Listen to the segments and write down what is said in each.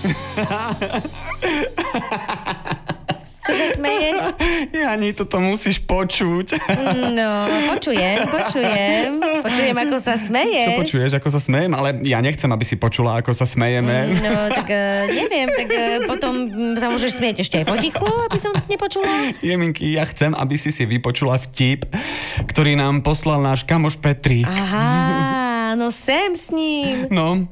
Čo sa smeješ? Jani, toto musíš počuť. No, počujem, ako sa smeješ. Čo počuješ, ako sa smejem? Ale ja nechcem, aby si počula, ako sa smejeme. No, tak neviem, tak potom sa môžeš smieť ešte aj potichu, aby som nepočula. Jeminky, ja chcem, aby si vypočula vtip, ktorý nám poslal náš kamoš Petrík. Aha, no sem s ním. No,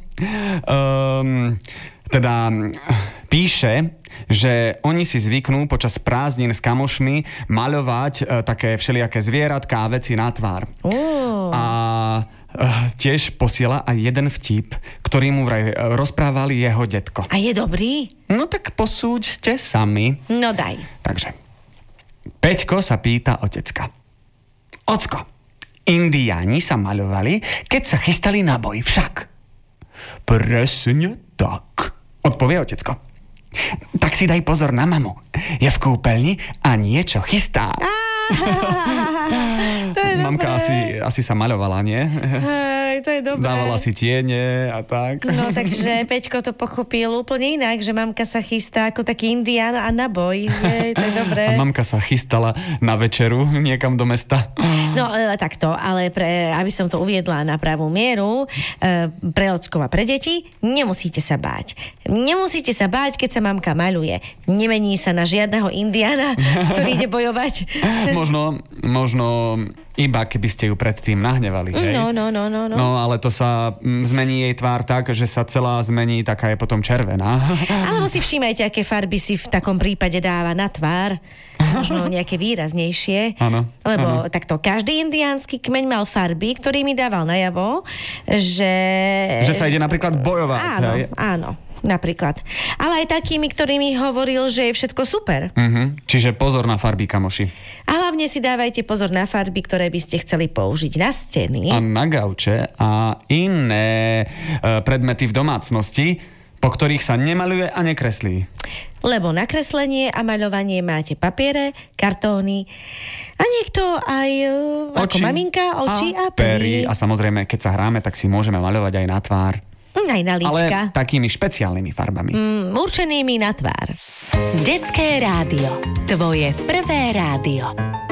teda píše, že oni si zvyknú počas prázdnin s kamošmi maľovať také všelijaké zvieratka a veci na tvár. A tiež posiela aj jeden vtip, ktorý mu vraj rozprávali jeho detko. A je dobrý? No tak posúďte sami. No daj. Takže, Peťko sa pýta otecka. Ocko, Indiáni sa maľovali, keď sa chystali na boj, však? Presne tak, odpovie otecko. Tak si daj pozor na mamu. Je v kúpeľni a niečo chystá. To je Mamka asi sa maľovala, nie? To je dobré. Dávala si tiene a tak. No takže Peťko to pochopil úplne inak, že mamka sa chystá ako taký indián a na boj. To je dobré. A mamka sa chystala na večeru niekam do mesta. No takto, ale aby som to uviedla na pravú mieru, pre ockov a pre deti, nemusíte sa báť. Nemusíte sa báť, keď sa mamka maľuje. Nemení sa na žiadneho indiána, ktorý ide bojovať. Možno iba keby ste ju predtým nahnevali, hej? No. No, ale to sa zmení jej tvár tak, že sa celá zmení, taká je potom červená. Alebo si všímajte, aké farby si v takom prípade dáva na tvár. Možno nejaké výraznejšie. Áno. Lebo takto, každý indiánsky kmeň mal farby, ktorými dával najavo, že... Že sa ide napríklad bojovať. Áno. Napríklad. Ale aj takými, ktorými hovoril, že je všetko super. Čiže pozor na farby, kamoši. A hlavne si dávajte pozor na farby, ktoré by ste chceli použiť na steny. A na gauče a iné predmety v domácnosti, po ktorých sa nemaľuje a nekreslí. Lebo na kreslenie a maľovanie máte papiere, kartóny a niekto aj ako maminka, oči a pery. A samozrejme, keď sa hráme, tak si môžeme maľovať aj na tvár. Aj na líčka. Ale takými špeciálnymi farbami. Určenými na tvár. Detské rádio. Tvoje prvé rádio.